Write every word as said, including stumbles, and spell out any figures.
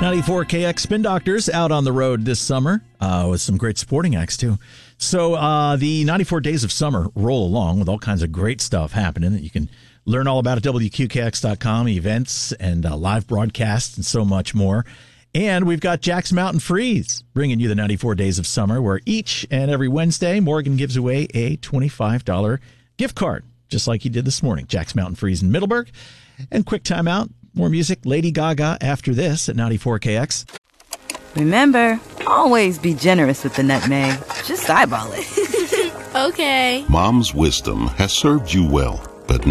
ninety-four K X Spin Doctors out on the road this summer uh, with some great sporting acts, too. So uh, the ninety-four Days of Summer roll along with all kinds of great stuff happening that you can learn all about at W Q K X dot com, events and uh, live broadcasts and so much more. And we've got Jack's Mountain Freeze bringing you the ninety-four Days of Summer, where each and every Wednesday, Morgan gives away a twenty-five dollars gift card, just like he did this morning. Jack's Mountain Freeze in Middleburg. And quick timeout. More music, Lady Gaga after this at ninety-four K X. Remember, always be generous with the nutmeg. Just eyeball it. Okay. Mom's wisdom has served you well.